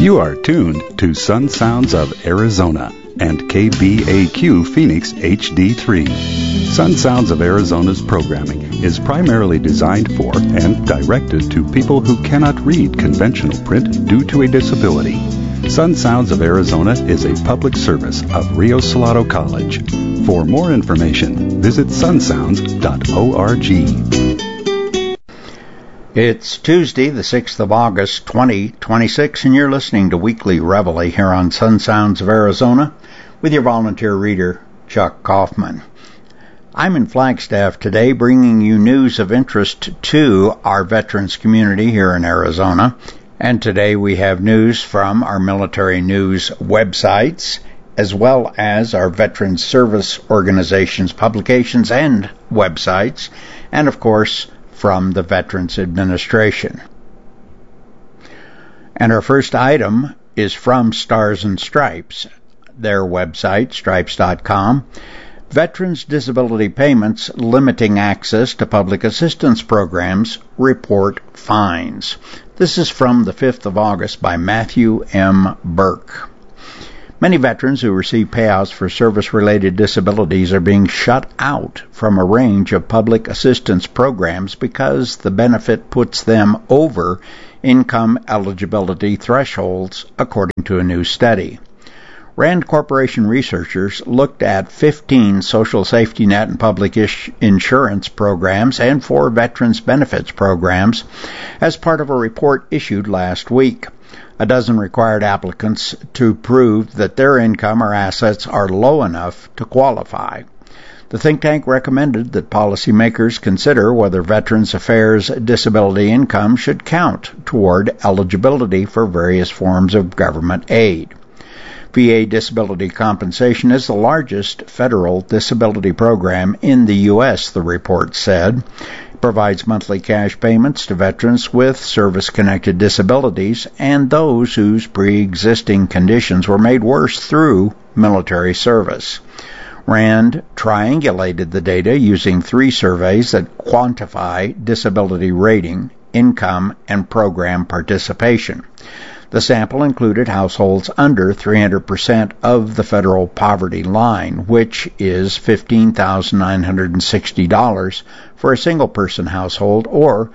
You are tuned to Sun Sounds of Arizona and KBAQ Phoenix HD3. Sun Sounds of Arizona's programming is primarily designed for and directed to people who cannot read conventional print due to a disability. Sun Sounds of Arizona is a public service of Rio Salado College. For more information, visit sunsounds.org. It's Tuesday, the 6th of August, 2026, and you're listening to Weekly Reveille here on Sun Sounds of Arizona with your volunteer reader, Chuck Kaufman. I'm in Flagstaff today bringing you news of interest to our veterans community here in Arizona. And today we have news from our military news websites, as well as our Veterans Service Organization's publications and websites, and of course, from the Veterans Administration. And our first item is from Stars and Stripes, their website, stripes.com. Veterans Disability Payments Limiting Access to Public Assistance Programs Report Finds. This is from the 5th of August by Matthew M. Burke. Many veterans who receive payouts for service-related disabilities are being shut out from a range of public assistance programs because the benefit puts them over income eligibility thresholds, according to a new study. Rand Corporation researchers looked at 15 social safety net and public insurance programs and 4 veterans benefits programs as part of a report issued last week. A dozen required applicants to prove that their income or assets are low enough to qualify. The think tank recommended that policymakers consider whether Veterans Affairs disability income should count toward eligibility for various forms of government aid. VA disability compensation is the largest federal disability program in the U.S., the report said. It provides monthly cash payments to veterans with service-connected disabilities and those whose pre-existing conditions were made worse through military service. Rand triangulated the data using 3 surveys that quantify disability rating, income, and program participation. The sample included households under 300% of the federal poverty line, which is $15,960 for a single-person household or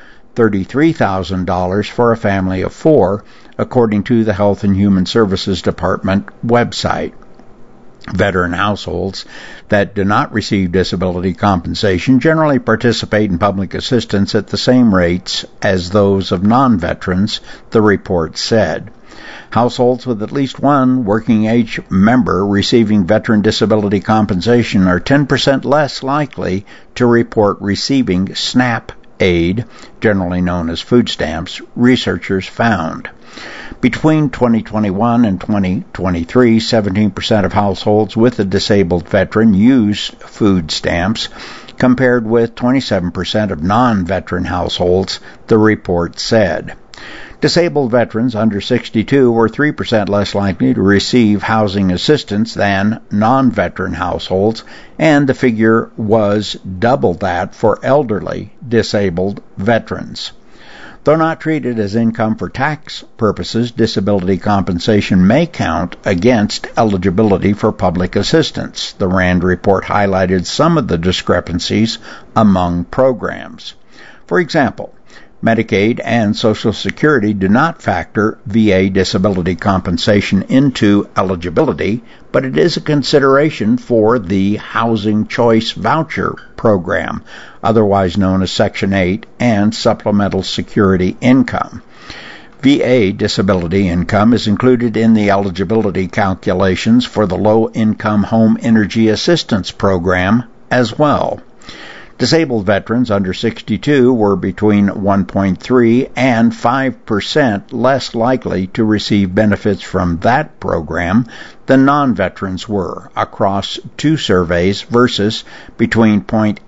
$33,000 for a family of 4, according to the Health and Human Services Department website. Veteran households that do not receive disability compensation generally participate in public assistance at the same rates as those of non-veterans, the report said. Households with at least one working-age member receiving veteran disability compensation are 10% less likely to report receiving SNAP aid, generally known as food stamps, researchers found. Between 2021 and 2023, 17% of households with a disabled veteran used food stamps, compared with 27% of non-veteran households, the report said. Disabled veterans under 62 were 3% less likely to receive housing assistance than non-veteran households, and the figure was double that for elderly disabled veterans. Though not treated as income for tax purposes, disability compensation may count against eligibility for public assistance. The Rand report highlighted some of the discrepancies among programs. For example, Medicaid and Social Security do not factor VA disability compensation into eligibility, but it is a consideration for the Housing Choice Voucher Program, otherwise known as Section 8, and Supplemental Security Income. VA disability income is included in the eligibility calculations for the Low-Income Home Energy Assistance Program as well. Disabled veterans under 62 were between 1.3 and 5% less likely to receive benefits from that program than non-veterans were across 2 surveys versus between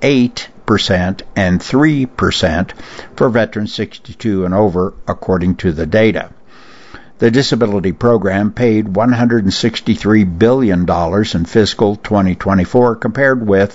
0.8% and 3% for veterans 62 and over, according to the data. The disability program paid $163 billion in fiscal 2024 compared with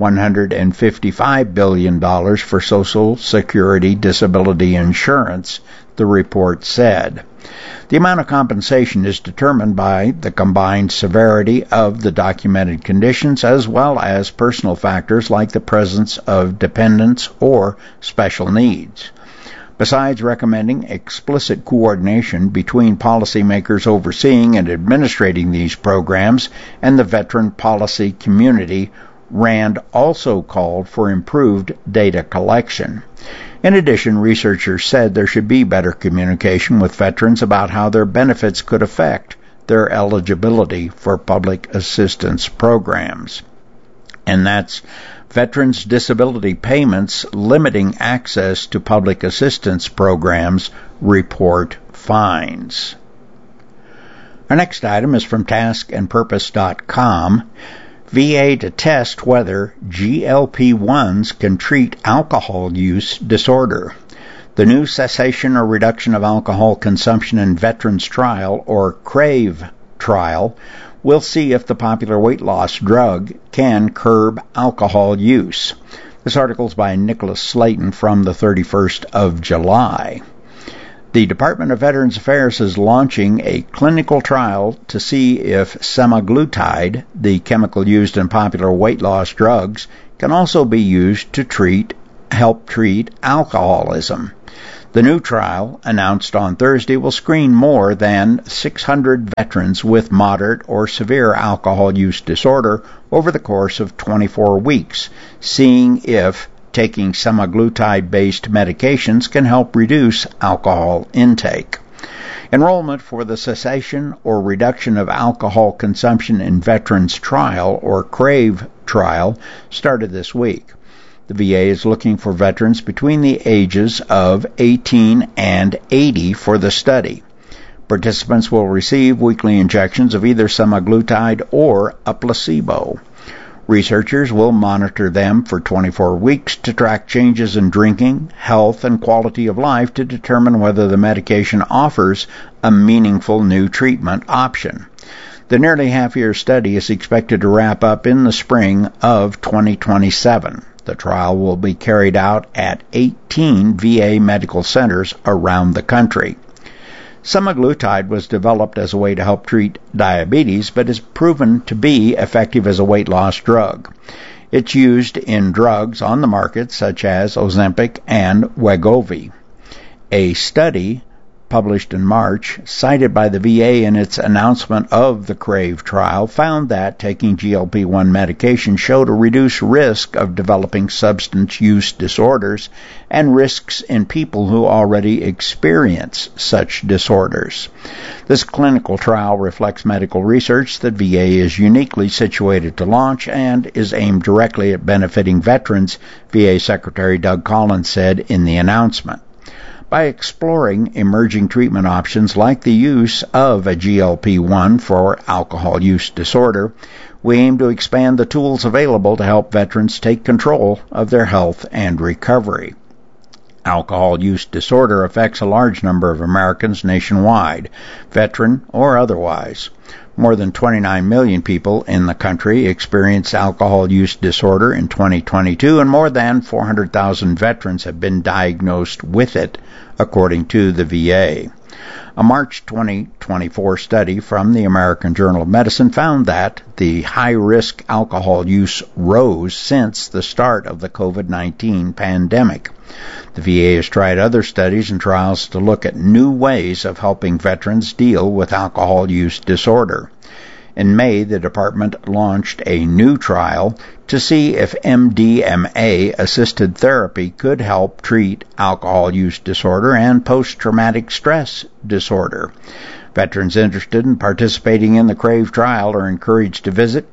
$155 billion for Social Security disability insurance, the report said. The amount of compensation is determined by the combined severity of the documented conditions as well as personal factors like the presence of dependents or special needs. Besides recommending explicit coordination between policymakers overseeing and administrating these programs and the veteran policy community, RAND also called for improved data collection. In addition, researchers said there should be better communication with veterans about how their benefits could affect their eligibility for public assistance programs. And that's Veterans Disability Payments Limiting Access to Public Assistance Programs Report Finds. Our next item is from taskandpurpose.com. VA to test whether GLP-1s can treat alcohol use disorder. The new Cessation or Reduction of Alcohol Consumption in Veterans Trial, or CRAVE trial, will see if the popular weight loss drug can curb alcohol use. This article is by Nicholas Slayton from the 31st of July. The Department of Veterans Affairs is launching a clinical trial to see if semaglutide, the chemical used in popular weight loss drugs, can also be used to help treat alcoholism. The new trial, announced on Thursday, will screen more than 600 veterans with moderate or severe alcohol use disorder over the course of 24 weeks, seeing if taking semaglutide-based medications can help reduce alcohol intake. Enrollment for the Cessation or Reduction of Alcohol Consumption in Veterans Trial, or CRAVE trial, started this week. The VA is looking for veterans between the ages of 18 and 80 for the study. Participants will receive weekly injections of either semaglutide or a placebo. Researchers will monitor them for 24 weeks to track changes in drinking, health, and quality of life to determine whether the medication offers a meaningful new treatment option. The nearly half-year study is expected to wrap up in the spring of 2027. The trial will be carried out at 18 VA medical centers around the country. Semaglutide was developed as a way to help treat diabetes, but is proven to be effective as a weight loss drug. It's used in drugs on the market such as Ozempic and Wegovy. A study published in March, cited by the VA in its announcement of the CRAVE trial, found that taking GLP-1 medication showed a reduced risk of developing substance use disorders and risks in people who already experience such disorders. This clinical trial reflects medical research that VA is uniquely situated to launch and is aimed directly at benefiting veterans, VA Secretary Doug Collins said in the announcement. By exploring emerging treatment options like the use of a GLP-1 for alcohol use disorder, we aim to expand the tools available to help veterans take control of their health and recovery. Alcohol use disorder affects a large number of Americans nationwide, veteran or otherwise. More than 29 million people in the country experienced alcohol use disorder in 2022, and more than 400,000 veterans have been diagnosed with it, according to the VA. A March 2024 study from the American Journal of Medicine found that the high-risk alcohol use rose since the start of the COVID-19 pandemic. The VA has tried other studies and trials to look at new ways of helping veterans deal with alcohol use disorder. In May, the department launched a new trial to see if MDMA-assisted therapy could help treat alcohol use disorder and post-traumatic stress disorder. Veterans interested in participating in the CRAVE trial are encouraged to visit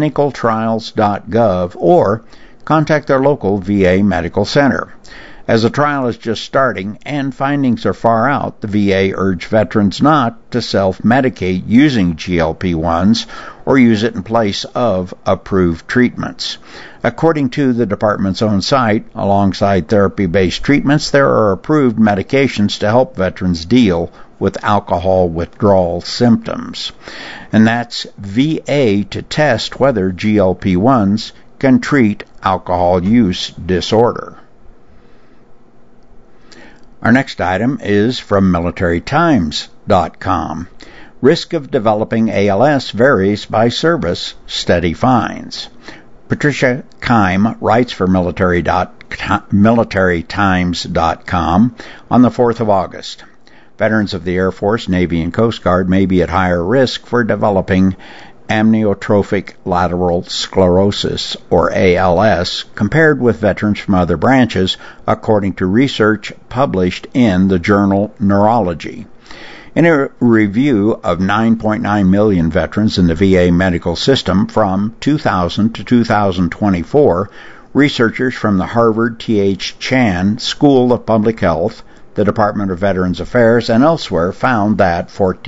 clinicaltrials.gov or contact their local VA medical center. As the trial is just starting and findings are far out, the VA urged veterans not to self-medicate using GLP-1s or use it in place of approved treatments. According to the department's own site, alongside therapy-based treatments, there are approved medications to help veterans deal with alcohol withdrawal symptoms. And that's VA to test whether GLP-1s can treat alcohol use disorder. Our next item is from MilitaryTimes.com. Risk of developing ALS varies by service, study finds. Patricia Keim writes for MilitaryTimes.com on the 4th of August. Veterans of the Air Force, Navy, and Coast Guard may be at higher risk for developing amyotrophic lateral sclerosis, or ALS, compared with veterans from other branches, according to research published in the journal Neurology. In a review of 9.9 million veterans in the VA medical system from 2000 to 2024, researchers from the Harvard T.H. Chan School of Public Health, the Department of Veterans Affairs, and elsewhere found that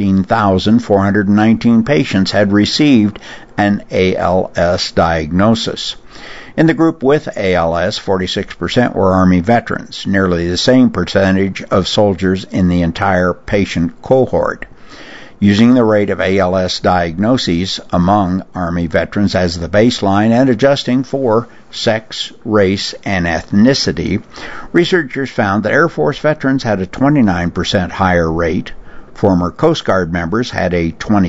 14,419 patients had received an ALS diagnosis. In the group with ALS, 46% were Army veterans, nearly the same percentage of soldiers in the entire patient cohort. Using the rate of ALS diagnoses among Army veterans as the baseline and adjusting for sex, race, and ethnicity, researchers found that Air Force veterans had a 29% higher rate, former Coast Guard members had a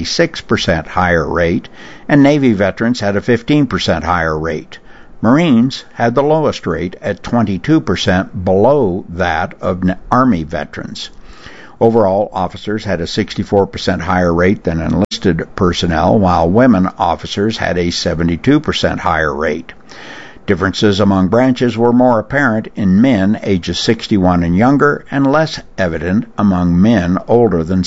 26% higher rate, and Navy veterans had a 15% higher rate. Marines had the lowest rate at 22%, below that of Army veterans. Overall, officers had a 64% higher rate than enlisted personnel, while women officers had a 72% higher rate. Differences among branches were more apparent in men ages 61 and younger, and less evident among men older than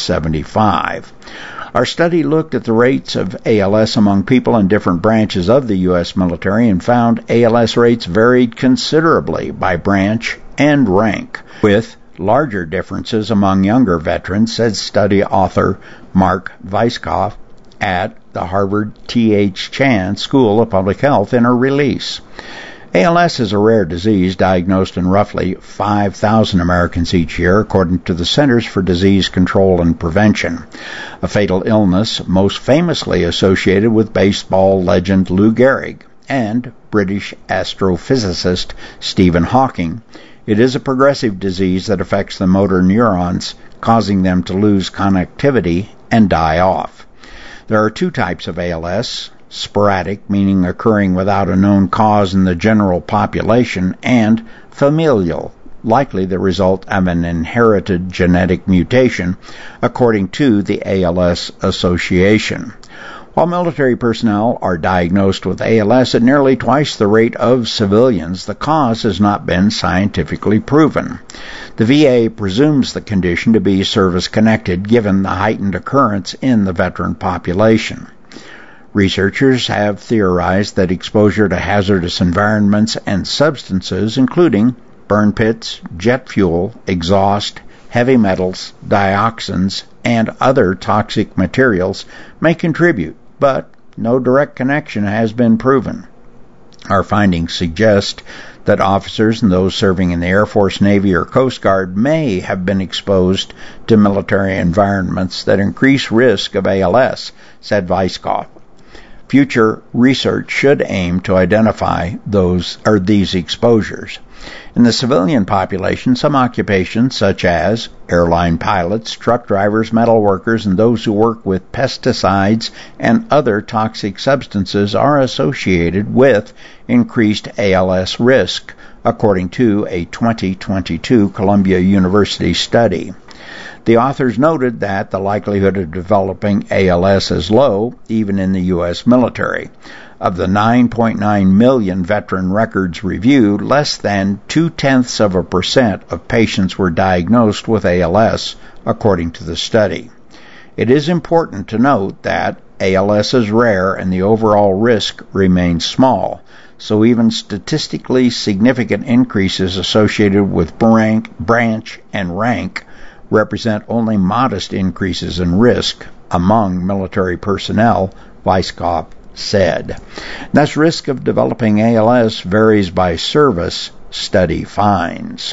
75. Our study looked at the rates of ALS among people in different branches of the U.S. military and found ALS rates varied considerably by branch and rank, with larger differences among younger veterans, said study author Mark Weisskopf at the Harvard T.H. Chan School of Public Health in a release. ALS is a rare disease diagnosed in roughly 5,000 Americans each year, according to the Centers for Disease Control and Prevention. A fatal illness most famously associated with baseball legend Lou Gehrig and British astrophysicist Stephen Hawking. It is a progressive disease that affects the motor neurons, causing them to lose connectivity and die off. There are two types of ALS: sporadic, meaning occurring without a known cause in the general population, and familial, likely the result of an inherited genetic mutation, according to the ALS Association. While military personnel are diagnosed with ALS at nearly twice the rate of civilians, the cause has not been scientifically proven. The VA presumes the condition to be service-connected, given the heightened occurrence in the veteran population. Researchers have theorized that exposure to hazardous environments and substances, including burn pits, jet fuel, exhaust, heavy metals, dioxins, and other toxic materials, may contribute, but no direct connection has been proven. Our findings suggest that officers and those serving in the Air Force, Navy, or Coast Guard may have been exposed to military environments that increase risk of ALS, said Weisskopf. Future research should aim to identify these exposures. In the civilian population, some occupations such as airline pilots, truck drivers, metal workers, and those who work with pesticides and other toxic substances are associated with increased ALS risk, according to a 2022 Columbia University study. The authors noted that the likelihood of developing ALS is low, even in the U.S. military. Of the 9.9 million veteran records reviewed, less than 0.2% of patients were diagnosed with ALS, according to the study. It is important to note that ALS is rare and the overall risk remains small, so even statistically significant increases associated with branch and rank represent only modest increases in risk among military personnel, Weisskopf said. Thus, risk of developing ALS varies by service, study finds.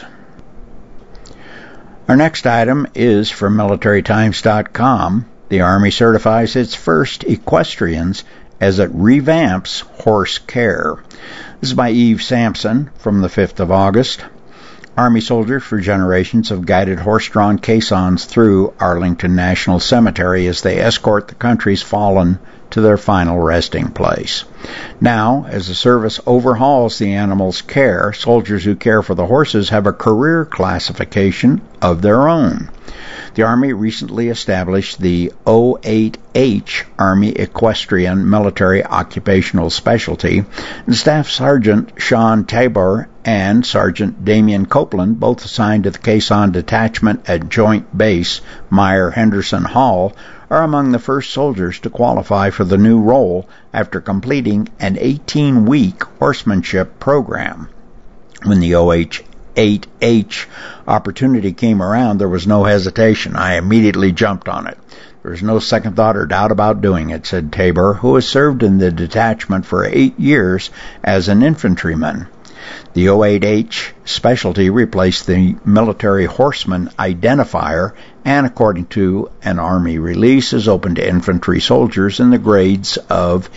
Our next item is from MilitaryTimes.com. The Army certifies its first equestrians as it revamps horse care. This is by Eve Sampson from the 5th of August. Army soldiers for generations have guided horse-drawn caissons through Arlington National Cemetery as they escort the country's fallen to their final resting place. Now, as the service overhauls the animals' care, soldiers who care for the horses have a career classification of their own. The Army recently established the 08H Army Equestrian Military Occupational Specialty, and Staff Sergeant Sean Tabor and Sergeant Damian Copeland, both assigned to the Caisson Detachment at Joint Base Meyer-Henderson Hall, are among the first soldiers to qualify for the new role after completing an 18-week horsemanship program. When the 08H opportunity came around, there was no hesitation. I immediately jumped on it. There was no second thought or doubt about doing it, said Tabor, who has served in the detachment for 8 years as an infantryman. The 08H specialty replaced the military horseman identifier and, according to an Army release, is open to infantry soldiers in the grades of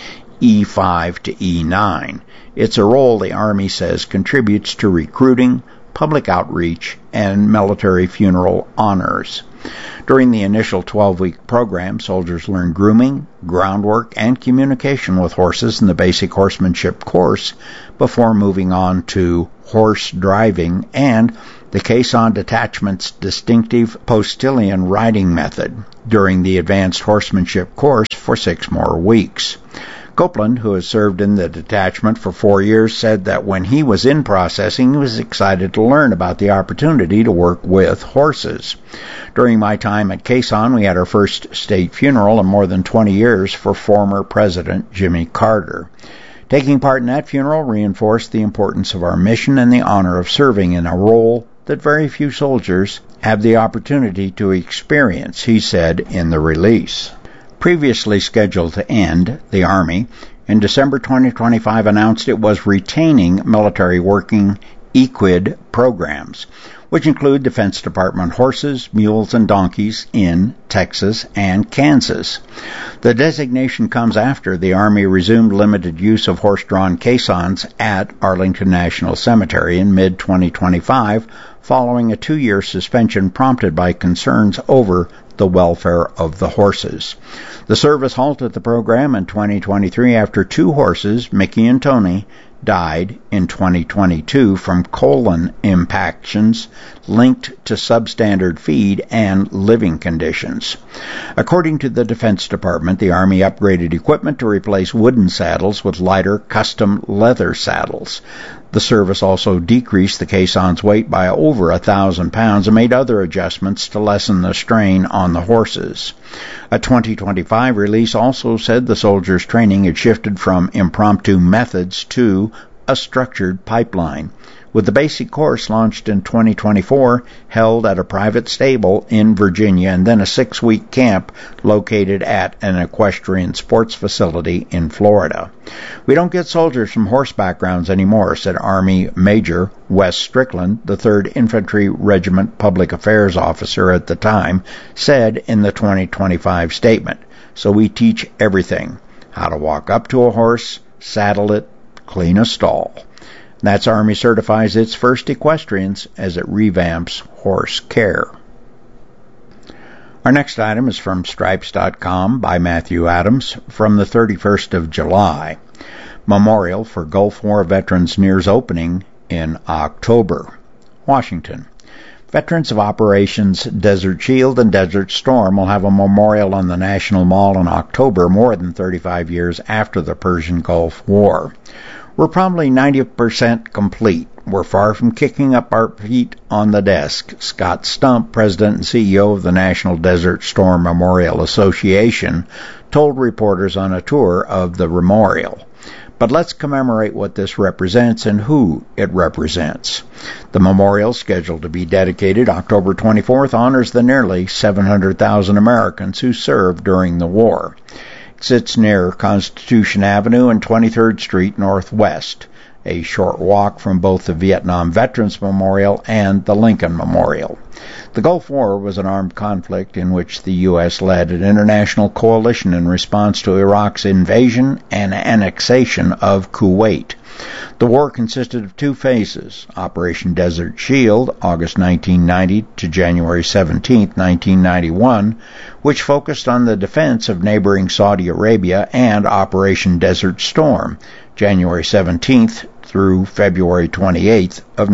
E5 to E9. It's a role the Army says contributes to recruiting, public outreach, and military funeral honors. During the initial 12-week program, soldiers learn grooming, groundwork, and communication with horses in the basic horsemanship course before moving on to horse driving and the Caisson Detachment's distinctive postilion riding method during the advanced horsemanship course for 6 more weeks. Copeland, who has served in the detachment for 4 years, said that when he was in processing, he was excited to learn about the opportunity to work with horses. During my time at Caisson, we had our first state funeral in more than 20 years for former President Jimmy Carter. Taking part in that funeral reinforced the importance of our mission and the honor of serving in a role that very few soldiers have the opportunity to experience, he said in the release. Previously scheduled to end, the Army, in December 2025 announced it was retaining military working EQID programs, which include Defense Department horses, mules, and donkeys in Texas and Kansas. The designation comes after the Army resumed limited use of horse-drawn caissons at Arlington National Cemetery in mid-2025, following a 2-year suspension prompted by concerns over the welfare of the horses. The service halted the program in 2023 after 2 horses, Mickey and Tony, died in 2022 from colon impactions linked to substandard feed and living conditions. According to the Defense Department, the Army upgraded equipment to replace wooden saddles with lighter custom leather saddles. The service also decreased the caisson's weight by over 1,000 pounds and made other adjustments to lessen the strain on the horses. A 2025 release also said the soldiers' training had shifted from impromptu methods to a structured pipeline, with the basic course launched in 2024 held at a private stable in Virginia and then a 6-week camp located at an equestrian sports facility in Florida. We don't get soldiers from horse backgrounds anymore, said Army Major Wes Strickland, the 3rd Infantry Regiment Public Affairs Officer at the time, said in the 2025 statement. So we teach everything: how to walk up to a horse, saddle it, clean a stall. That's Army certifies its first equestrians as it revamps horse care. Our next item is from Stripes.com by Matthew Adams from the 31st of July. Memorial for Gulf War veterans nears opening in October. Washington. Veterans of Operations Desert Shield and Desert Storm will have a memorial on the National Mall in October, more than 35 years after the Persian Gulf War. We're probably 90% complete. We're far from kicking up our feet on the desk. Scott Stump, President and CEO of the National Desert Storm Memorial Association, told reporters on a tour of the memorial. But let's commemorate what this represents and who it represents. The memorial, scheduled to be dedicated October 24th, honors the nearly 700,000 Americans who served during the war. It sits near Constitution Avenue and 23rd Street Northwest. a short walk from both the Vietnam Veterans Memorial and the Lincoln Memorial. The Gulf War was an armed conflict in which the U.S. led an international coalition in response to Iraq's invasion and annexation of Kuwait. The war consisted of two phases: Operation Desert Shield, August 1990 to January 17, 1991, which focused on the defense of neighboring Saudi Arabia, and Operation Desert Storm, January 17th through February 28th of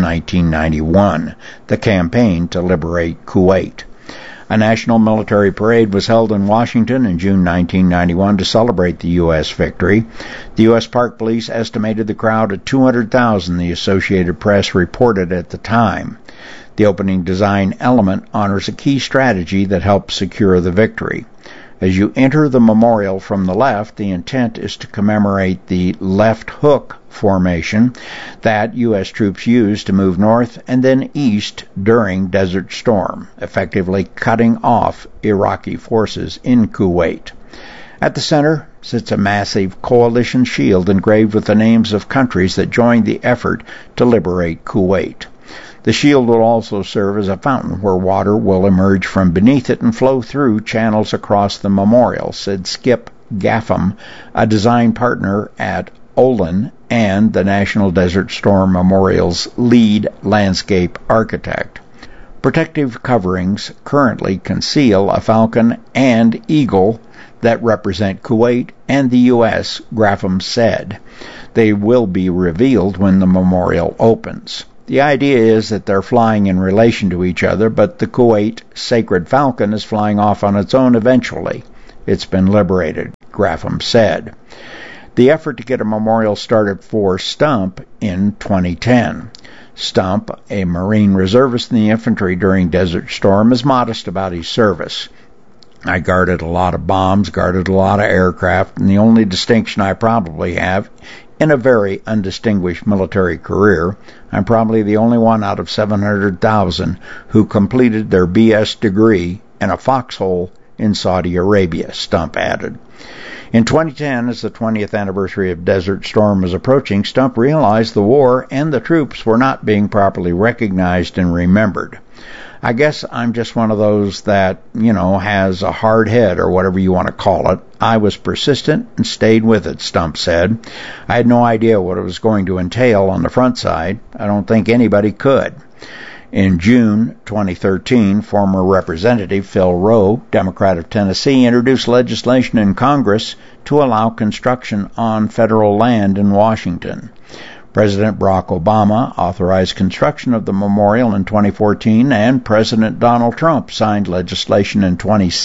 1991, the campaign to liberate Kuwait. A national military parade was held in Washington in June 1991 to celebrate the U.S. victory. The U.S. Park Police estimated the crowd at 200,000, the Associated Press reported at the time. The opening design element honors a key strategy that helped secure the victory. As you enter the memorial from the left, the intent is to commemorate the left hook formation that U.S. troops used to move north and then east during Desert Storm, effectively cutting off Iraqi forces in Kuwait. At the center sits a massive coalition shield engraved with the names of countries that joined the effort to liberate Kuwait. The shield will also serve as a fountain where water will emerge from beneath it and flow through channels across the memorial, said Skip Gaffam, a design partner at Olin and the National Desert Storm Memorial's lead landscape architect. Protective coverings currently conceal a falcon and eagle that represent Kuwait and the U.S., Graffam said. They will be revealed when the memorial opens. The idea is that they're flying in relation to each other, but the Kuwait Sacred Falcon is flying off on its own eventually. It's been liberated, Graffam said. The effort to get a memorial started for Stump in 2010. Stump, a Marine reservist in the infantry during Desert Storm, is modest about his service. I guarded a lot of bombs, guarded a lot of aircraft, and the only distinction I probably have in a very undistinguished military career, I'm probably the only one out of 700,000 who completed their BS degree in a foxhole in Saudi Arabia, Stump added. In 2010, as the 20th anniversary of Desert Storm was approaching, Stump realized the war and the troops were not being properly recognized and remembered. I guess I'm just one of those that, has a hard head or whatever you want to call it. I was persistent and stayed with it, Stump said. I had no idea what it was going to entail on the front side. I don't think anybody could. In June 2013, former Representative Phil Rowe, Democrat of Tennessee, introduced legislation in Congress to allow construction on federal land in Washington. President Barack Obama authorized construction of the memorial in 2014, and President Donald Trump signed legislation in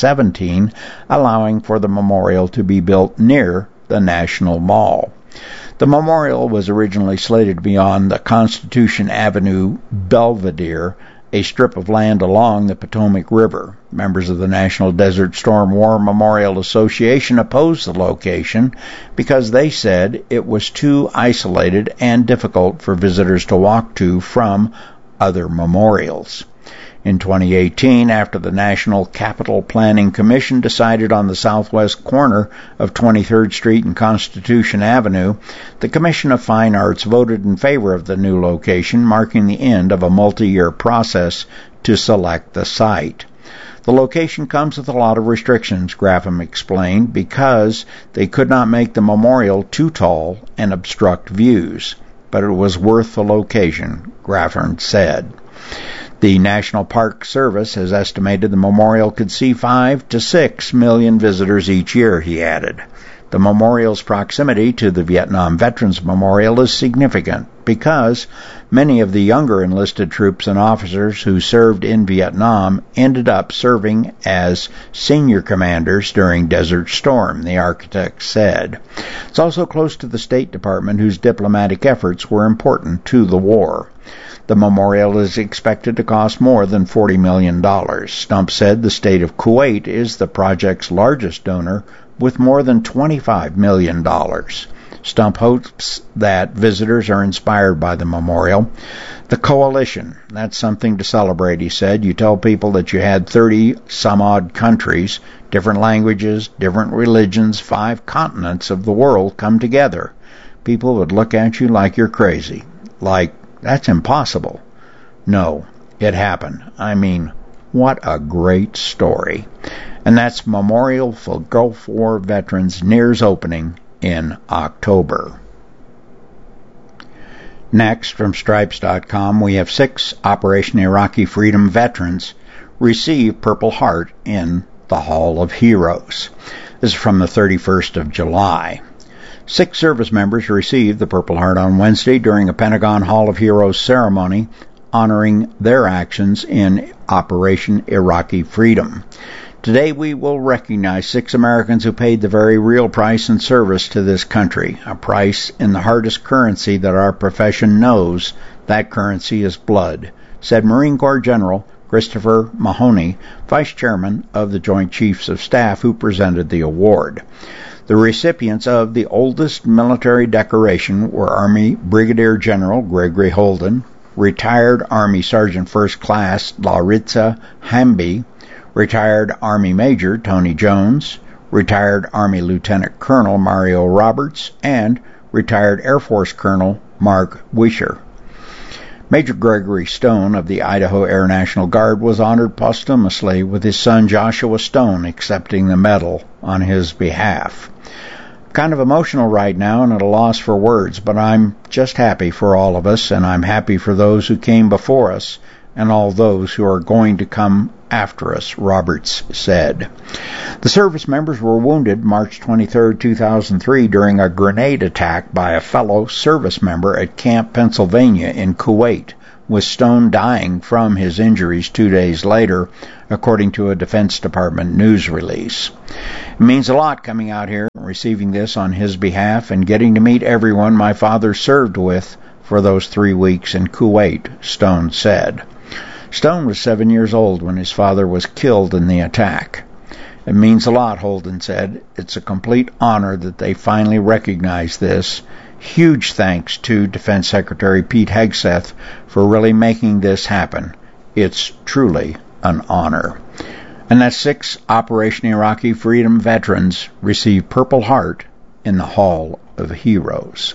2017 allowing for the memorial to be built near the National Mall. The memorial was originally slated to be on the Constitution Avenue Belvedere, a strip of land along the Potomac River. Members of the National Desert Storm War Memorial Association opposed the location because they said it was too isolated and difficult for visitors to walk to from other memorials. In 2018, after the National Capital Planning Commission decided on the southwest corner of 23rd Street and Constitution Avenue, the Commission of Fine Arts voted in favor of the new location, marking the end of a multi-year process to select the site. The location comes with a lot of restrictions, Graffam explained, because they could not make the memorial too tall and obstruct views. But it was worth the location, Graffam said. The National Park Service has estimated the memorial could see 5 to 6 million visitors each year, he added. The memorial's proximity to the Vietnam Veterans Memorial is significant because many of the younger enlisted troops and officers who served in Vietnam ended up serving as senior commanders during Desert Storm, the architect said. It's also close to the State Department, whose diplomatic efforts were important to the war. The memorial is expected to cost more than $40 million. Stump said the state of Kuwait is the project's largest donor with more than $25 million. Stump hopes that visitors are inspired by the memorial. The coalition, that's something to celebrate, he said. You tell people that you had 30-some-odd countries, different languages, different religions, 5 continents of the world come together. people would look at you like you're crazy. Like, that's impossible. No, it happened. I mean, what a great story. And that's Memorial for Gulf War Veterans nears opening in October. Next, from Stripes.com, we have 6 Operation Iraqi Freedom veterans receive Purple Heart in the Hall of Heroes. This is from the 31st of July. 6 service members received the Purple Heart on Wednesday during a Pentagon Hall of Heroes ceremony honoring their actions in Operation Iraqi Freedom. Today we will recognize 6 Americans who paid the very real price in service to this country, a price in the hardest currency that our profession knows. That currency is blood, said Marine Corps General Christopher Mahoney, Vice Chairman of the Joint Chiefs of Staff, who presented the award. The recipients of the oldest military decoration were Army Brigadier General Gregory Holden, retired Army Sergeant First Class Laritza Hamby, retired Army Major Tony Jones, retired Army Lieutenant Colonel Mario Roberts, and retired Air Force Colonel Mark Wisher. Major Gregory Stone of the Idaho Air National Guard was honored posthumously, with his son Joshua Stone accepting the medal on his behalf. Kind of emotional right now and at a loss for words, but I'm just happy for all of us, and I'm happy for those who came before us and all those who are going to come after us, Roberts said. The service members were wounded March 23, 2003 during a grenade attack by a fellow service member at Camp Pennsylvania in Kuwait, with Stone dying from his injuries 2 days later, according to a Defense Department news release. It means a lot coming out here and receiving this on his behalf and getting to meet everyone my father served with for those 3 weeks in Kuwait, Stone said. Stone was 7 years old when his father was killed in the attack. It means a lot, Holden said. It's a complete honor that they finally recognize this. Huge thanks to Defense Secretary Pete Hegseth for really making this happen. It's truly an honor. And that's 6 Operation Iraqi Freedom veterans receive Purple Heart in the Hall of Heroes.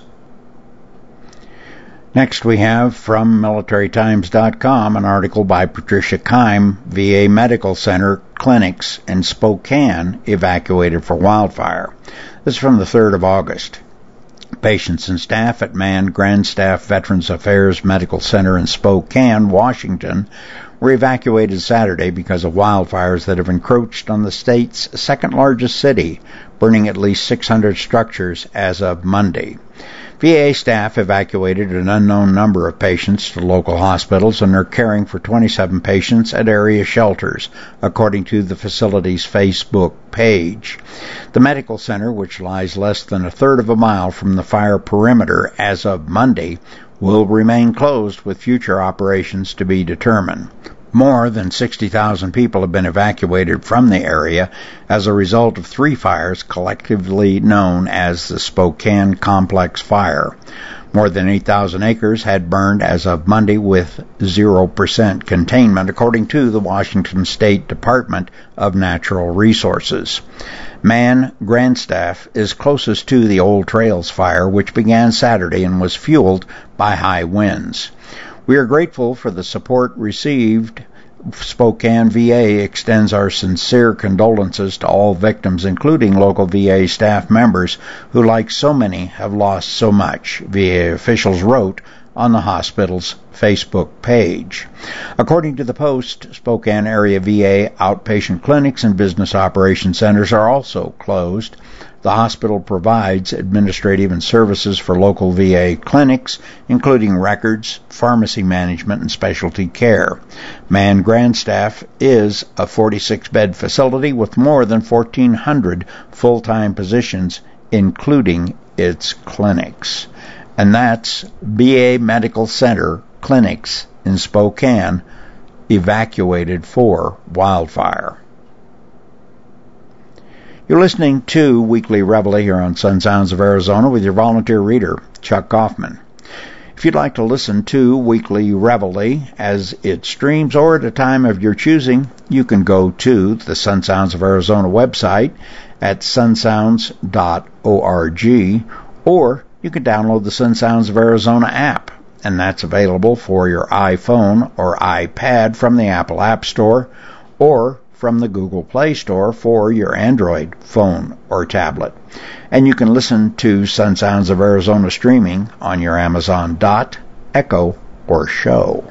Next we have from MilitaryTimes.com an article by Patricia Keim, VA Medical Center clinics in Spokane evacuated for wildfire. This is from the 3rd of August. Patients and staff at Mann Grandstaff Veterans Affairs Medical Center in Spokane, Washington, were evacuated Saturday because of wildfires that have encroached on the state's second-largest city, burning at least 600 structures as of Monday. VA staff evacuated an unknown number of patients to local hospitals and are caring for 27 patients at area shelters, according to the facility's Facebook page. The medical center, which lies less than a third of a mile from the fire perimeter as of Monday, will remain closed with future operations to be determined. More than 60,000 people have been evacuated from the area as a result of 3 fires collectively known as the Spokane Complex Fire. More than 8,000 acres had burned as of Monday with 0% containment, according to the Washington State Department of Natural Resources. Mann Grandstaff is closest to the Old Trails fire, which began Saturday and was fueled by high winds. We are grateful for the support received. Spokane VA extends our sincere condolences to all victims, including local VA staff members who, like so many, have lost so much, VA officials wrote on the hospital's Facebook page. According to the Post, Spokane area VA outpatient clinics and business operation centers are also closed. The hospital provides administrative and services for local VA clinics, including records, pharmacy management, and specialty care. Mann Grandstaff is a 46-bed facility with more than 1,400 full-time positions, including its clinics. And that's VA Medical Center clinics in Spokane evacuated for wildfire. You're listening to Weekly Reveille here on Sun Sounds of Arizona with your volunteer reader, Chuck Kaufman. If you'd like to listen to Weekly Reveille as it streams or at a time of your choosing, you can go to the Sun Sounds of Arizona website at sunsounds.org, or you can download the Sun Sounds of Arizona app, and that's available for your iPhone or iPad from the Apple App Store or from the Google Play Store for your Android phone or tablet. And you can listen to Sun Sounds of Arizona streaming on your Amazon Dot, Echo, or Show.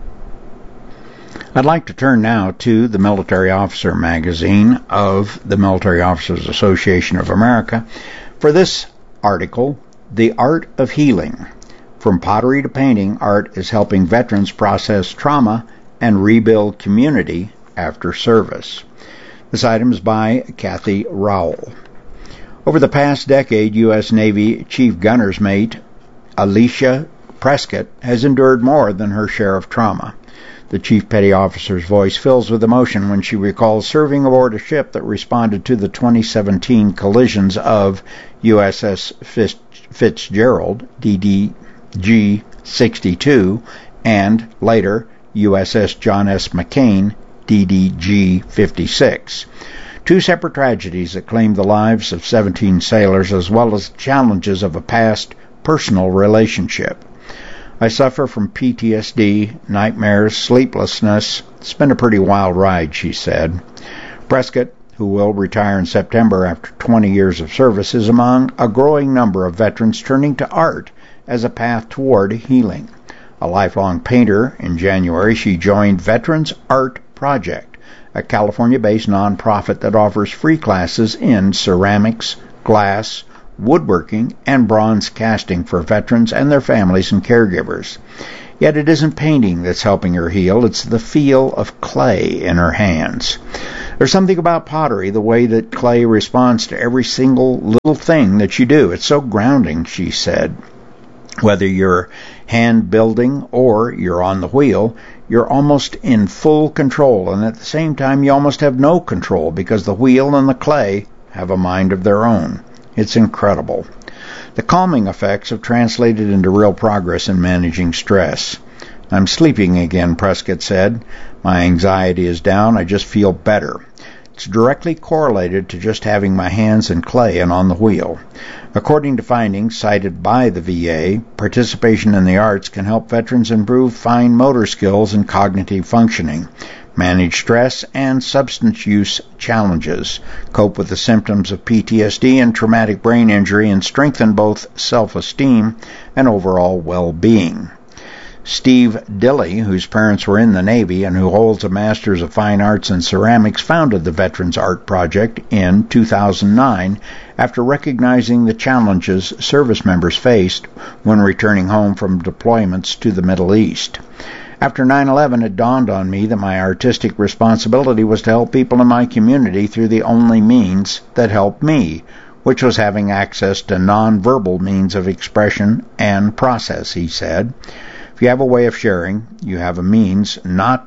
I'd like to turn now to the Military Officer magazine of the Military Officers Association of America for this article, The Art of Healing. From pottery to painting, art is helping veterans process trauma and rebuild community after service. This item is by Kathy Rowell. Over the past decade, U.S. Navy Chief Gunner's Mate Alicia Prescott has endured more than her share of trauma. The Chief Petty Officer's voice fills with emotion when she recalls serving aboard a ship that responded to the 2017 collisions of USS Fitzgerald, DDG-62, and later USS John S. McCain, DDG-56. Two separate tragedies that claimed the lives of 17 sailors as well as challenges of a past personal relationship. I suffer from PTSD, nightmares, sleeplessness. It's been a pretty wild ride, she said. Prescott, who will retire in September after 20 years of service, is among a growing number of veterans turning to art as a path toward healing. A lifelong painter, in January she joined Veterans Art Project, a California-based nonprofit that offers free classes in ceramics, glass, woodworking, and bronze casting for veterans and their families and caregivers. Yet it isn't painting that's helping her heal, it's the feel of clay in her hands. There's something about pottery, the way that clay responds to every single little thing that you do. It's so grounding, she said. Whether you're hand building or you're on the wheel, you're almost in full control, and at the same time you almost have no control because the wheel and the clay have a mind of their own. It's incredible. The calming effects have translated into real progress in managing stress. I'm sleeping again, Prescott said. My anxiety is down. I just feel better. It's directly correlated to just having my hands in clay and on the wheel. According to findings cited by the VA, participation in the arts can help veterans improve fine motor skills and cognitive functioning, manage stress and substance use challenges, cope with the symptoms of PTSD and traumatic brain injury, and strengthen both self-esteem and overall well-being. Steve Dilley, whose parents were in the Navy and who holds a Master's of Fine Arts in Ceramics, founded the Veterans Art Project in 2009 after recognizing the challenges service members faced when returning home from deployments to the Middle East. After 9/11, it dawned on me that my artistic responsibility was to help people in my community through the only means that helped me, which was having access to nonverbal means of expression and process, he said. If you have a way of sharing, you have a means not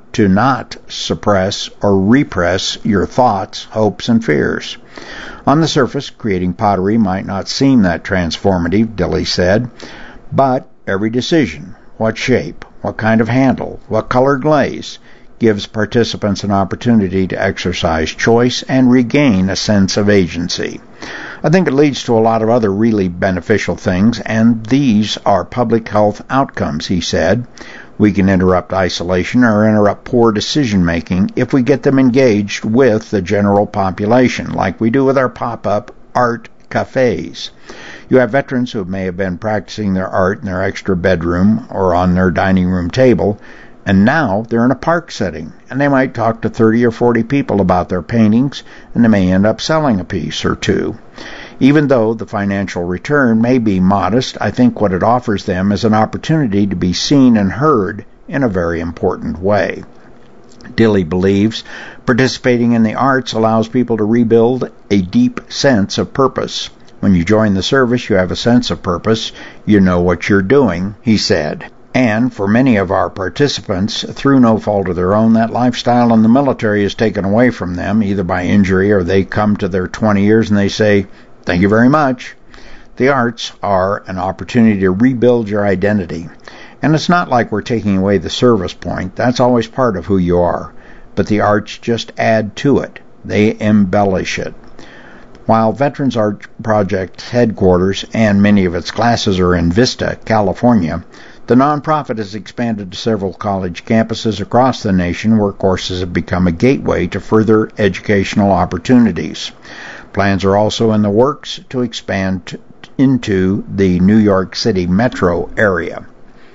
suppress or repress your thoughts, hopes, and fears. On the surface, creating pottery might not seem that transformative, Dilley said, but every decision, what shape, what kind of handle, what color glaze, gives participants an opportunity to exercise choice and regain a sense of agency. I think it leads to a lot of other really beneficial things, and these are public health outcomes, he said. We can interrupt isolation or interrupt poor decision-making if we get them engaged with the general population, like we do with our pop-up art cafes. You have veterans who may have been practicing their art in their extra bedroom or on their dining room table, and now they're in a park setting, and they might talk to 30 or 40 people about their paintings, and they may end up selling a piece or two. Even though the financial return may be modest, I think what it offers them is an opportunity to be seen and heard in a very important way. Dilley believes participating in the arts allows people to rebuild a deep sense of purpose. When you join the service, you have a sense of purpose. You know what you're doing, he said. And for many of our participants, through no fault of their own, that lifestyle in the military is taken away from them, either by injury or they come to their 20 years and they say, "Thank you very much." The arts are an opportunity to rebuild your identity. And it's not like we're taking away the service point. That's always part of who you are. But the arts just add to it. They embellish it. While Veterans Art Project headquarters and many of its classes are in Vista, California, the nonprofit has expanded to several college campuses across the nation where courses have become a gateway to further educational opportunities. Plans are also in the works to expand into the New York City metro area.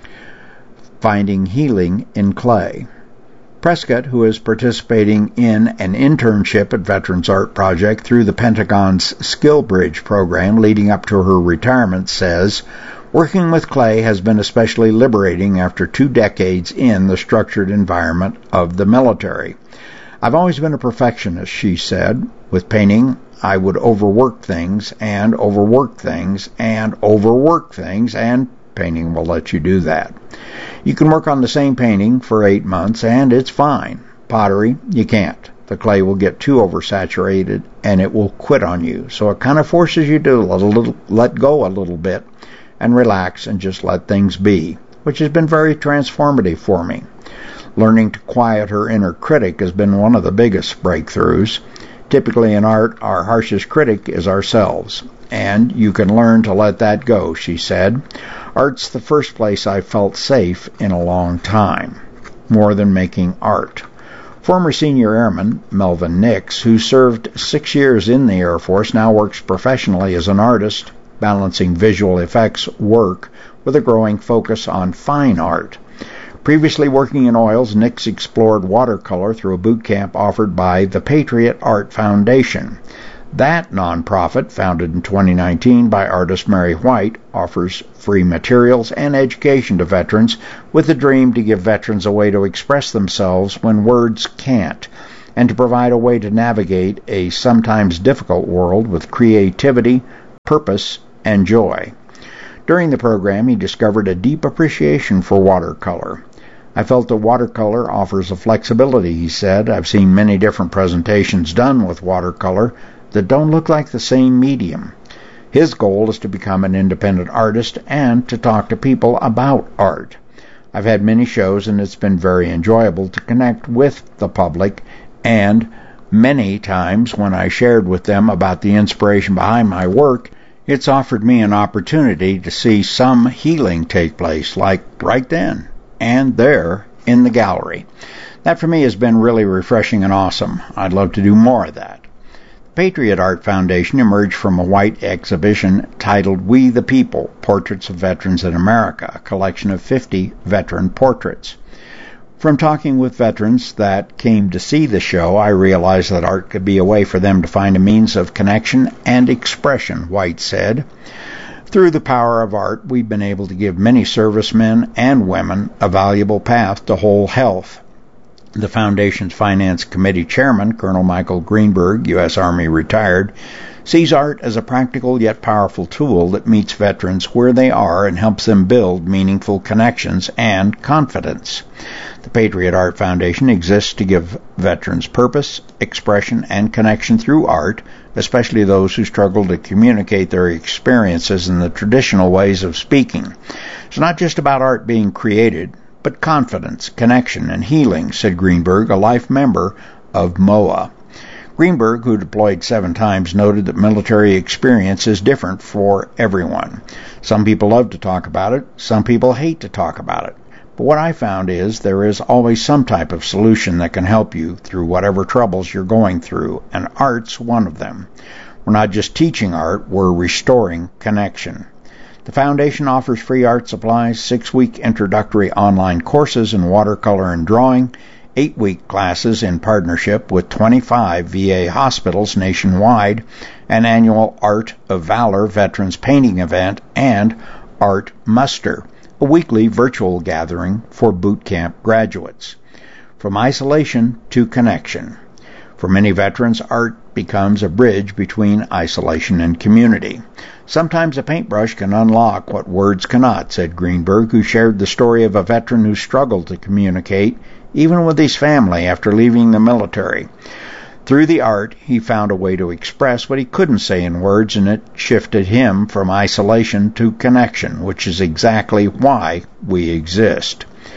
Finding healing in clay. Prescott, who is participating in an internship at Veterans Art Project through the Pentagon's Skill Bridge program leading up to her retirement, says, "Working with clay has been especially liberating after 2 decades in the structured environment of the military. I've always been a perfectionist," she said. "With painting, I would overwork things and overwork things and overwork things, and painting will let you do that. You can work on the same painting for 8 months and it's fine. Pottery, you can't. The clay will get too oversaturated and it will quit on you. So it kind of forces you to let go a little bit and relax and just let things be, which has been very transformative for me. Learning to quiet her inner critic has been one of the biggest breakthroughs. Typically in art, our harshest critic is ourselves, and you can learn to let that go," she said. "Art's the first place I felt safe in a long time, more than making art." Former senior airman Melvin Nix, who served 6 years in the Air Force, now works professionally as an artist, balancing visual effects work with a growing focus on fine art. Previously working in oils, Nix explored watercolor through a boot camp offered by the Patriot Art Foundation. That nonprofit, founded in 2019 by artist Mary White, offers free materials and education to veterans with the dream to give veterans a way to express themselves when words can't, and to provide a way to navigate a sometimes difficult world with creativity, purpose, and joy. During the program, he discovered a deep appreciation for watercolor. "I felt that watercolor offers a flexibility," he said. "I've seen many different presentations done with watercolor that don't look like the same medium." His goal is to become an independent artist and to talk to people about art. "I've had many shows and it's been very enjoyable to connect with the public, and many times when I shared with them about the inspiration behind my work, it's offered me an opportunity to see some healing take place, like right then and there in the gallery. That for me has been really refreshing and awesome. I'd love to do more of that." The Patriot Art Foundation emerged from a white exhibition titled "We the People, Portraits of Veterans in America," a collection of 50 veteran portraits. "From talking with veterans that came to see the show, I realized that art could be a way for them to find a means of connection and expression," White said. "Through the power of art, we've been able to give many servicemen and women a valuable path to whole health." The Foundation's Finance Committee Chairman, Colonel Michael Greenberg, U.S. Army retired, sees art as a practical yet powerful tool that meets veterans where they are and helps them build meaningful connections and confidence. The Patriot Art Foundation exists to give veterans purpose, expression, and connection through art, especially those who struggle to communicate their experiences in the traditional ways of speaking. "It's not just about art being created, but confidence, connection, and healing," said Greenberg, a life member of MOA. Greenberg, who deployed 7 times, noted that military experience is different for everyone. Some people love to talk about it, some people hate to talk about it. But what I found is there is always some type of solution that can help you through whatever troubles you're going through, and art's one of them. We're not just teaching art, we're restoring connection. The Foundation offers free art supplies, 6-week introductory online courses in watercolor and drawing, 8-week classes in partnership with 25 VA hospitals nationwide, an annual Art of Valor Veterans Painting event, and Art Muster, a weekly virtual gathering for boot camp graduates. From isolation to connection. For many veterans, art becomes a bridge between isolation and community. "Sometimes a paintbrush can unlock what words cannot," said Greenberg, who shared the story of a veteran who struggled to communicate, even with his family, after leaving the military. Through the art, he found a way to express what he couldn't say in words, and it shifted him from isolation to connection, which is exactly why we exist.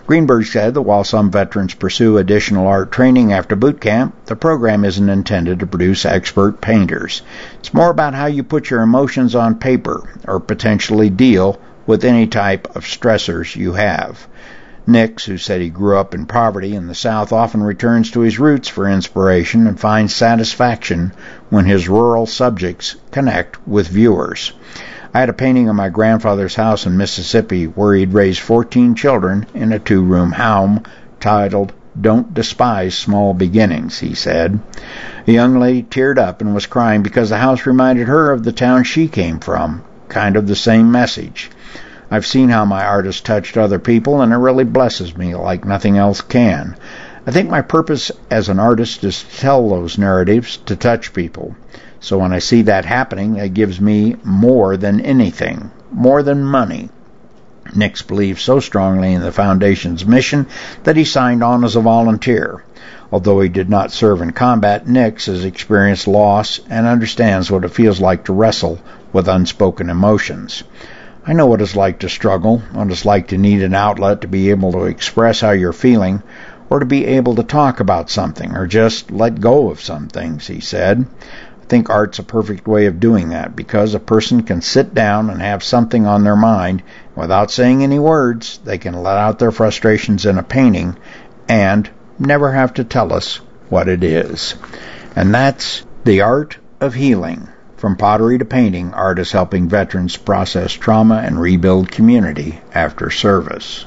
Greenberg said that while some veterans pursue additional art training after boot camp, the program isn't intended to produce expert painters. It's more about how you put your emotions on paper or potentially deal with any type of stressors you have. Nix, who said he grew up in poverty in the South, often returns to his roots for inspiration and finds satisfaction when his rural subjects connect with viewers. I had a painting of my grandfather's house in Mississippi where he'd raised 14 children in a 2-room home titled Don't Despise Small Beginnings, he said. A young lady teared up and was crying because the house reminded her of the town she came from. Kind of the same message. I've seen how my art has touched other people, and it really blesses me like nothing else can. I think my purpose as an artist is to tell those narratives, to touch people. So when I see that happening, it gives me more than anything, more than money. Nix believes so strongly in the Foundation's mission that he signed on as a volunteer. Although he did not serve in combat, Nix has experienced loss and understands what it feels like to wrestle with unspoken emotions. I know what it's like to struggle, what it's like to need an outlet to be able to express how you're feeling, or to be able to talk about something, or just let go of some things, he said. I think art's a perfect way of doing that, because a person can sit down and have something on their mind. Without saying any words, they can let out their frustrations in a painting and never have to tell us what it is. And that's the art of healing. From pottery to painting, art is helping veterans process trauma and rebuild community after service.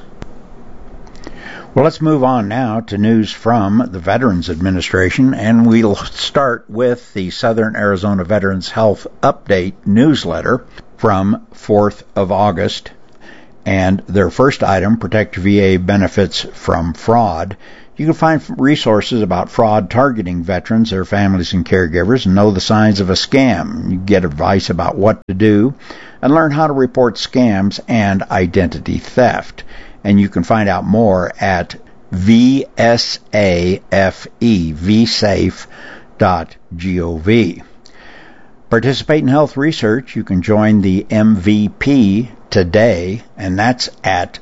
Well, let's move on now to news from the Veterans Administration, and we'll start with the Southern Arizona Veterans Health Update newsletter from 4th of August. And their first item, Protect VA Benefits from Fraud. You can find resources about fraud targeting veterans, their families, and caregivers, and know the signs of a scam. You get advice about what to do and learn how to report scams and identity theft. And you can find out more at vsafe.gov. Participate in health research. You can join the MVP today, and that's at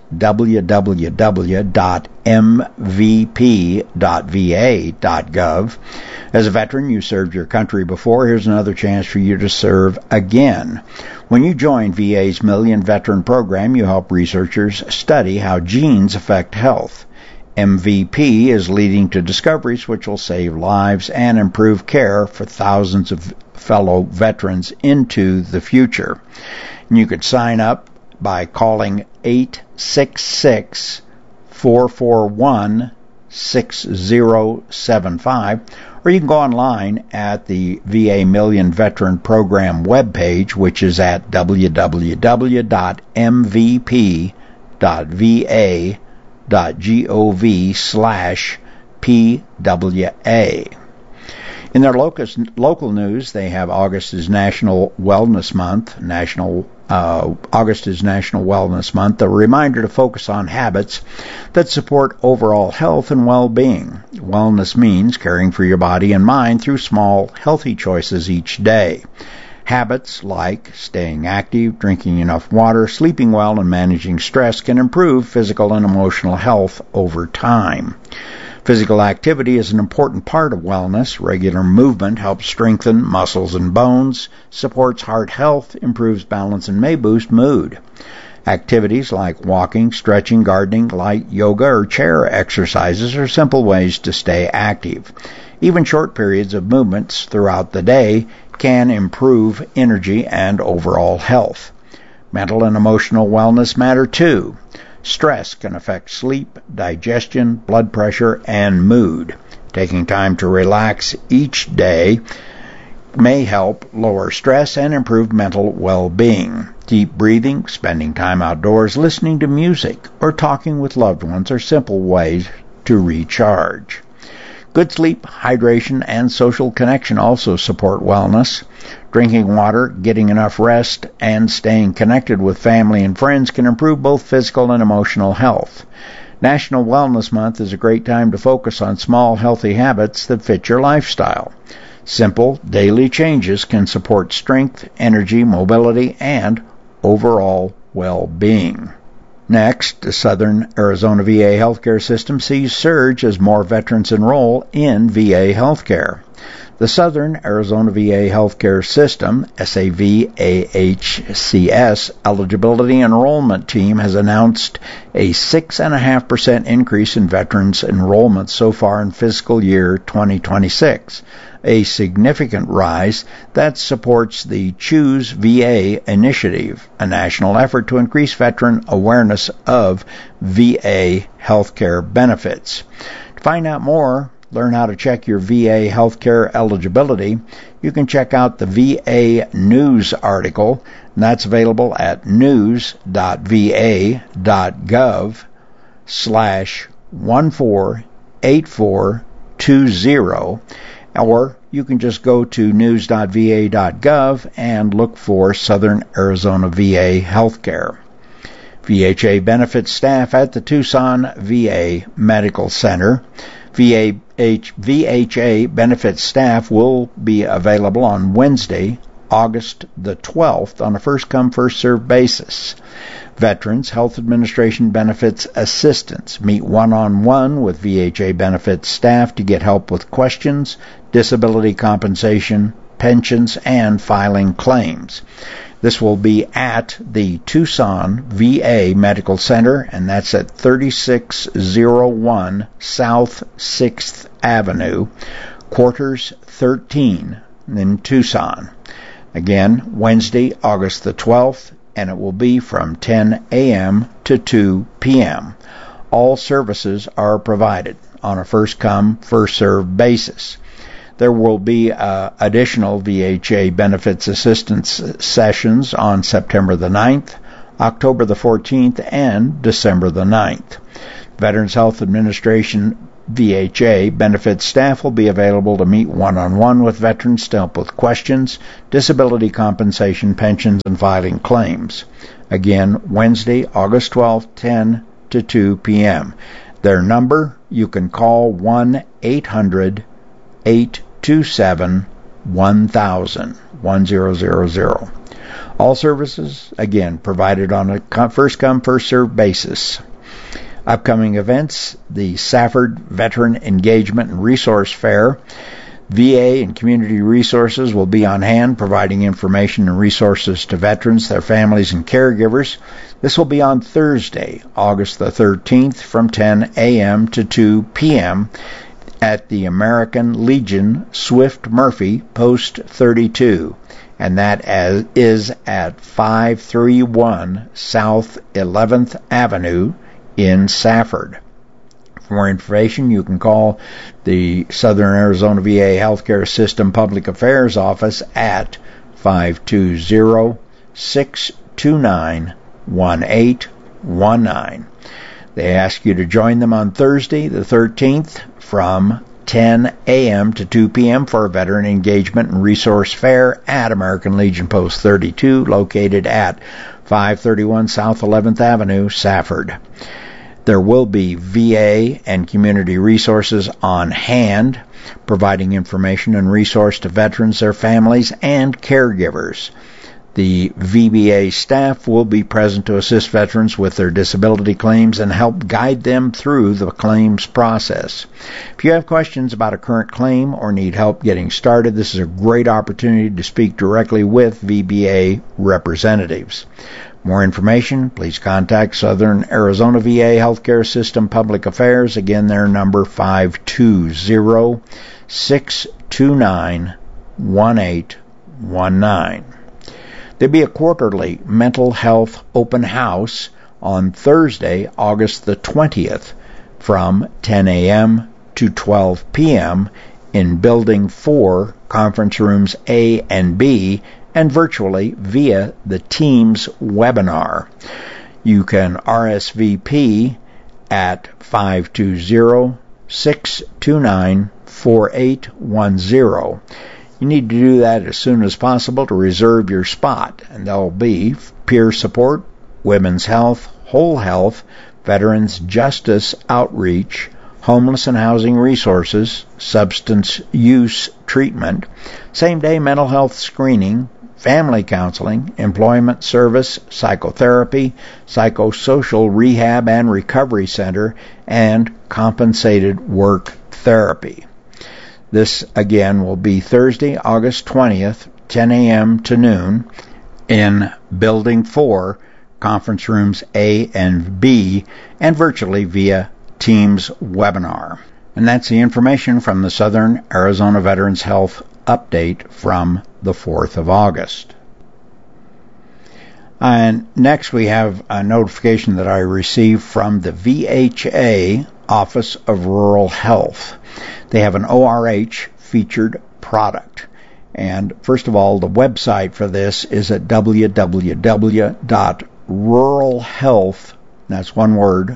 www.mvp.va.gov. As a veteran, you served your country before. Here's another chance for you to serve again. When you join VA's Million Veteran Program, you help researchers study how genes affect health. MVP is leading to discoveries which will save lives and improve care for thousands of fellow veterans into the future. And you could sign up by calling 866-441-6075, or you can go online at the VA Million Veteran Program webpage, which is at www.mvp.gov/PWA. In their local news, they have August is National Wellness Month. August is National Wellness Month, a reminder to focus on habits that support overall health and well-being. Wellness means caring for your body and mind through small, healthy choices each day. Habits like staying active, drinking enough water, sleeping well, and managing stress can improve physical and emotional health over time. Physical activity is an important part of wellness. Regular movement helps strengthen muscles and bones, supports heart health, improves balance, and may boost mood. Activities like walking, stretching, gardening, light yoga, or chair exercises are simple ways to stay active. Even short periods of movements throughout the day can improve energy and overall health. Mental and emotional wellness matter too. Stress can affect sleep, digestion, blood pressure, and mood. Taking time to relax each day may help lower stress and improve mental well-being. Deep breathing, spending time outdoors, listening to music, or talking with loved ones are simple ways to recharge. Good sleep, hydration, and social connection also support wellness. Drinking water, getting enough rest, and staying connected with family and friends can improve both physical and emotional health. National Wellness Month is a great time to focus on small, healthy habits that fit your lifestyle. Simple, daily changes can support strength, energy, mobility, and overall well-being. Next, the Southern Arizona VA healthcare system sees surge as more veterans enroll in VA healthcare. The Southern Arizona VA healthcare system, SAVAHCS, eligibility enrollment team has announced a 6.5% increase in veterans enrollment so far in fiscal year 2026, a significant rise that supports the Choose VA initiative, a national effort to increase veteran awareness of VA healthcare benefits. To find out more, learn how to check your VA healthcare eligibility, you can check out the VA News article, and that's available at news.va.gov/148420, or you can just go to news.va.gov and look for Southern Arizona VA Healthcare. VHA benefits staff at the Tucson VA Medical Center. VHA benefits staff will be available on Wednesday, August the 12th on a first-come, first-served basis. Veterans Health Administration benefits assistants meet one-on-one with VHA benefits staff to get help with questions, disability compensation, pensions, and filing claims. This will be at the Tucson VA Medical Center, and that's at 3601 South 6th Avenue, Quarters 13 in Tucson. Again, Wednesday, August the 12th, and it will be from 10 a.m. to 2 p.m. All services are provided on a first-come, first-served basis. There will be additional VHA benefits assistance sessions on September the 9th, October the 14th, and December the 9th. Veterans Health Administration VHA benefits staff will be available to meet one-on-one with veterans to help with questions, disability compensation, pensions, and filing claims. Again, Wednesday, August 12th, 10 to 2 p.m. Their number, you can call 1-800-827-1000, 1000. All services, again, provided on a first-come, first-served basis. Upcoming events, the Safford Veteran Engagement and Resource Fair. VA and community resources will be on hand providing information and resources to veterans, their families, and caregivers. This will be on Thursday, August the 13th from 10 a.m. to 2 p.m. at the American Legion Swift Murphy, Post 32, and that is at 531 South 11th Avenue in Safford. For more information, you can call the Southern Arizona VA Healthcare System Public Affairs Office at 520-629-1819. They ask you to join them on Thursday, the 13th, from 10 a.m. to 2 p.m. for a Veteran Engagement and Resource Fair at American Legion Post 32, located at 531 South 11th Avenue, Safford. There will be VA and community resources on hand, providing information and resource to veterans, their families, and caregivers. The VBA staff will be present to assist veterans with their disability claims and help guide them through the claims process. If you have questions about a current claim or need help getting started, this is a great opportunity to speak directly with VBA representatives. More information, please contact Southern Arizona VA Healthcare System Public Affairs. Again, their number 520-629-1819. There'll be a quarterly mental health open house on Thursday, August the 20th from 10 a.m. to 12 p.m. in Building 4, Conference Rooms A and B, and virtually via the Teams webinar. You can RSVP at 520-629-4810. You need to do that as soon as possible to reserve your spot, and there'll be peer support, women's health, whole health, veterans justice outreach, homeless and housing resources, substance use treatment, same-day mental health screening, family counseling, employment service, psychotherapy, psychosocial rehab and recovery center, and compensated work therapy. This, again, will be Thursday, August 20th, 10 a.m. to noon in Building 4, Conference Rooms A and B, and virtually via Teams webinar. And that's the information from the Southern Arizona Veterans Health update from the 4th of August. And next we have a notification that I received from the VHA Office of Rural Health. They have an ORH featured product. And first of all, the website for this is at www.ruralhealth, that's one word,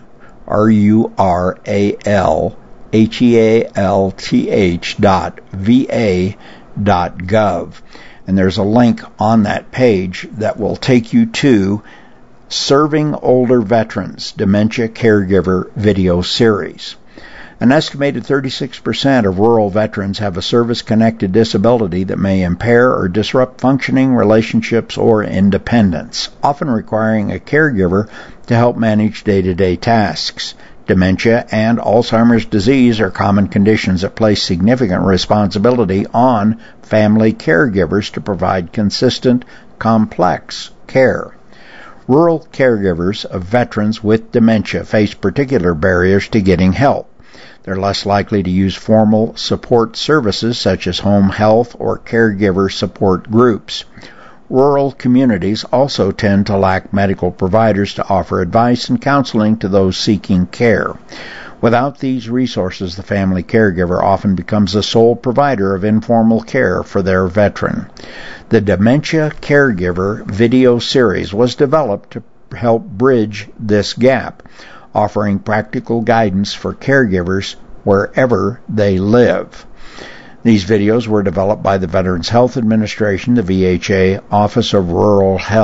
ruralhealth.va.gov. And there's a link on that page that will take you to Serving Older Veterans Dementia Caregiver video series. An estimated 36% of rural veterans have a service-connected disability that may impair or disrupt functioning, relationships, or independence, often requiring a caregiver to help manage day-to-day tasks. Dementia and Alzheimer's disease are common conditions that place significant responsibility on family caregivers to provide consistent, complex care. Rural caregivers of veterans with dementia face particular barriers to getting help. They're less likely to use formal support services such as home health or caregiver support groups. Rural communities also tend to lack medical providers to offer advice and counseling to those seeking care. Without these resources, the family caregiver often becomes the sole provider of informal care for their veteran. The Dementia Caregiver video series was developed to help bridge this gap, offering practical guidance for caregivers wherever they live. These videos were developed by the Veterans Health Administration, the VHA Office of Rural Health,